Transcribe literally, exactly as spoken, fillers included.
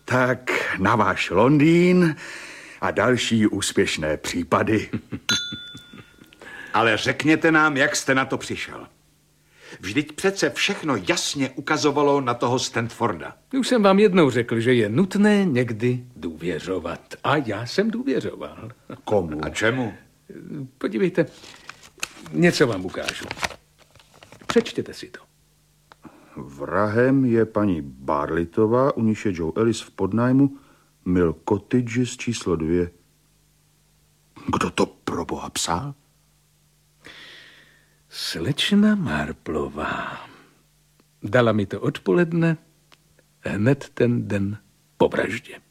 Tak na váš Londýn a další úspěšné případy. Ale řekněte nám, jak jste na to přišel. Vždyť přece všechno jasně ukazovalo na toho Stanforda. Už jsem vám jednou řekl, že je nutné někdy důvěřovat. A já jsem důvěřoval. Komu? A čemu? Podívejte, něco vám ukážu. Přečtěte si to. Vrahem je paní Barlitová, u níž je Joe Ellis v podnájmu, Mill Cottages číslo dvě. Kdo to pro boha psal? Slečna Marplová. Dala mi to odpoledne, hned ten den po vraždě.